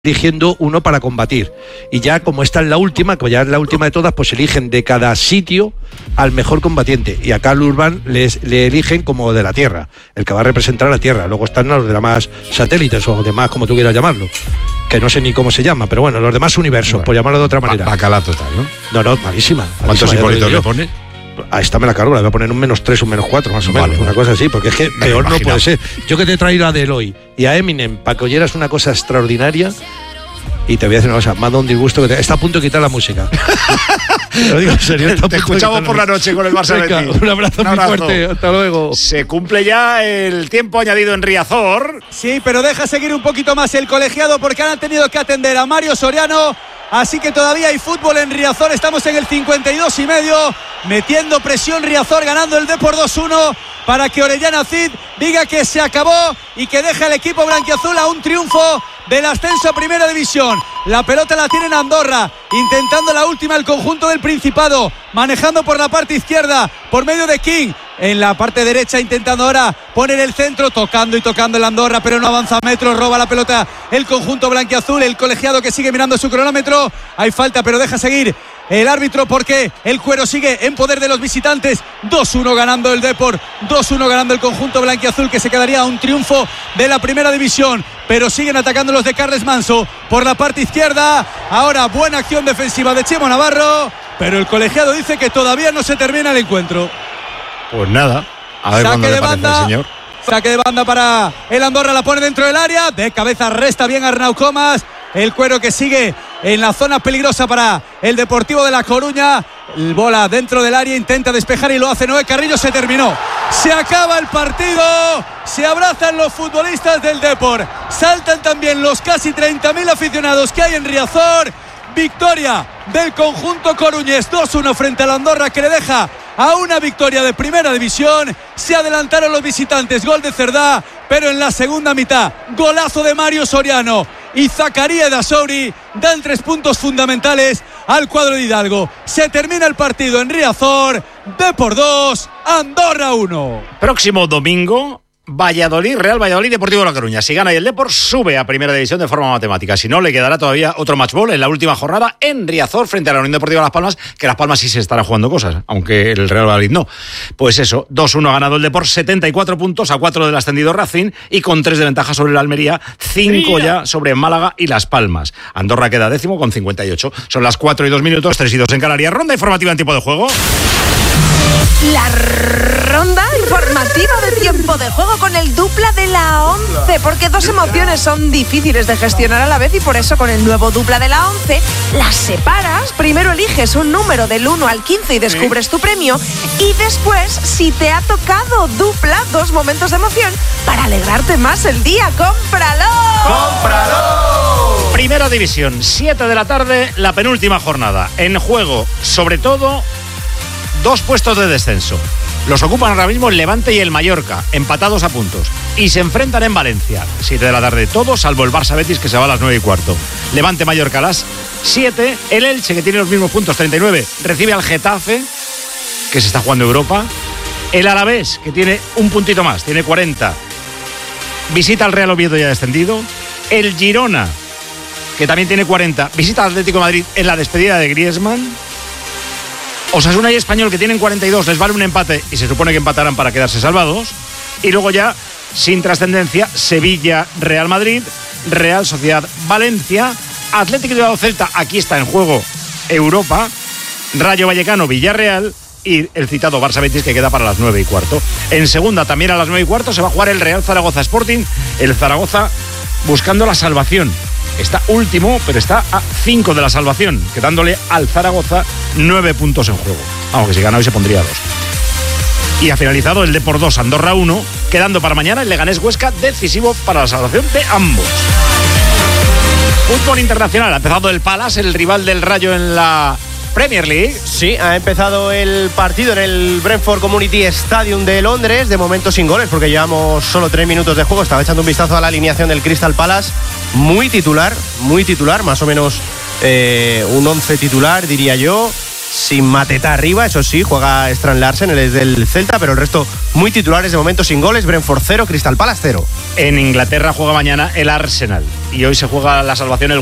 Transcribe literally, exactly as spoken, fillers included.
eligiendo uno para combatir, y ya como esta es la última, como ya es la última de todas, pues eligen de cada sitio al mejor combatiente, y a Karl Urban les, le eligen como de la Tierra, el que va a representar a la Tierra. Luego están los demás satélites o demás, como tú quieras llamarlo, que no sé ni cómo se llama, pero bueno, los demás universos, bueno, por llamarlo de otra manera. Bacala total, ¿no? No, no, malísima. ¿Cuántos hipólitos le pone? A esta me la cargo, le voy a poner un menos tres, un menos cuatro, más o menos, vale, una cosa así, porque es que me peor no imaginaba. puede ser. Yo que te he traído a Deloy y a Eminem para que oyeras una cosa extraordinaria. Y te voy a decir una cosa, me ha dado un disgusto que te... está a punto de quitar la música. Te lo digo en serio. Está a Te punto escuchamos de por la noche con el Barça Venga, Betis. un abrazo, un abrazo muy fuerte, hasta luego. Se cumple ya el tiempo añadido en Riazor. Sí, pero deja seguir un poquito más el colegiado porque han tenido que atender a Mario Soriano. Así que todavía hay fútbol en Riazor. Estamos en el cincuenta y dos y medio. Metiendo presión Riazor, ganando el Depor dos uno. Para que Orellana Cid diga que se acabó y que deja el equipo blanquiazul a un triunfo del ascenso a Primera División. La pelota la tiene en Andorra, intentando la última el conjunto del Principado, manejando por la parte izquierda, por medio de King. En la parte derecha intentando ahora poner el centro, tocando y tocando el Andorra, pero no avanza metros, roba la pelota el conjunto blanquiazul, el colegiado que sigue mirando su cronómetro. Hay falta, pero deja seguir el árbitro porque el Cuero sigue en poder de los visitantes. Dos uno ganando el Depor, dos uno ganando el conjunto blanquiazul, que se quedaría a un triunfo de la Primera División, pero siguen atacando los de Carles Manso por la parte izquierda. Ahora buena acción defensiva de Chemo Navarro, pero el colegiado dice que todavía no se termina el encuentro. Pues nada, a ver cuándo le parece al señor. Saque de banda para el Andorra, la pone dentro del área, de cabeza resta bien Arnau Comas. El Cuero que sigue en la zona peligrosa para el Deportivo de La Coruña. El bola dentro del área, intenta despejar y lo hace Noé Carrillo. Se terminó, se acaba el partido. Se abrazan los futbolistas del Depor, saltan también los casi treinta mil aficionados que hay en Riazor. Victoria del conjunto coruñés, dos uno frente al Andorra, que le deja a una victoria de Primera División. Se adelantaron los visitantes, gol de Cerdá, pero en la segunda mitad, golazo de Mario Soriano y Zakaria Edasouri dan tres puntos fundamentales al cuadro de Hidalgo. Se termina el partido en Riazor, Depor dos, Andorra uno. Próximo domingo, Valladolid, Real Valladolid, Deportivo de La Coruña. Si gana y el Depor, sube a Primera División de forma matemática. Si no, le quedará todavía otro match ball en la última jornada en Riazor frente a la Unión Deportiva Las Palmas, que Las Palmas sí se estará jugando cosas, aunque el Real Valladolid no. Pues eso, dos uno ha ganado el Depor, setenta y cuatro puntos a cuatro del ascendido Racing y con tres de ventaja sobre el Almería, cinco ya sobre Málaga y Las Palmas. Andorra queda décimo con cincuenta y ocho. Son las cuatro y dos minutos, tres y dos en Canarias. Ronda informativa en tiempo de juego. La ronda informativa de tiempo de juego con el dupla de la once, porque dos emociones son difíciles de gestionar a la vez y por eso con el nuevo dupla de la once las separas. Primero eliges un número del uno al quince y descubres tu premio, y después, si te ha tocado dupla, dos momentos de emoción para alegrarte más el día. ¡Cómpralo! ¡Cómpralo! Primera División, siete de la tarde, la penúltima jornada. En juego, sobre todo, dos puestos de descenso. Los ocupan ahora mismo el Levante y el Mallorca, empatados a puntos. Y se enfrentan en Valencia, siete de la tarde todo, salvo el Barça Betis, que se va a las nueve y cuarto. Levante Mallorca a las siete. El Elche, que tiene los mismos puntos, treinta y nueve, recibe al Getafe, que se está jugando Europa. El Alavés, que tiene un puntito más, tiene cuarenta, visita al Real Oviedo ya descendido. El Girona, que también tiene cuarenta, visita al Atlético de Madrid en la despedida de Griezmann. Osasuna y Español, que tienen cuarenta y dos, les vale un empate y se supone que empatarán para quedarse salvados. Y luego ya, sin trascendencia, Sevilla, Real Madrid, Real Sociedad, Valencia, Atlético de Celta, aquí está en juego Europa, Rayo Vallecano, Villarreal y el citado Barça Betis, que queda para las nueve y cuarto. En segunda, también a las nueve y cuarto, se va a jugar el Real Zaragoza Sporting, el Zaragoza buscando la salvación. Está último, pero está a cinco de la salvación, quedándole al Zaragoza nueve puntos en juego. Vamos, que si gana hoy se pondría dos. Y ha finalizado el Depor dos, Andorra uno, quedando para mañana el Leganés Huesca, decisivo para la salvación de ambos. Fútbol internacional, ha empezado el Palace, el rival del Rayo en la Premier League. Sí, ha empezado el partido en el Brentford Community Stadium de Londres, de momento sin goles porque llevamos solo tres minutos de juego. Estaba echando un vistazo a la alineación del Crystal Palace, muy titular, muy titular, más o menos eh, un once titular, diría yo. sin Mateta arriba, eso sí, juega Strand Larsen, él es del Celta, pero el resto muy titulares de momento sin goles. Brentford cero, Crystal Palace cero. En Inglaterra juega mañana el Arsenal y hoy se juega la salvación el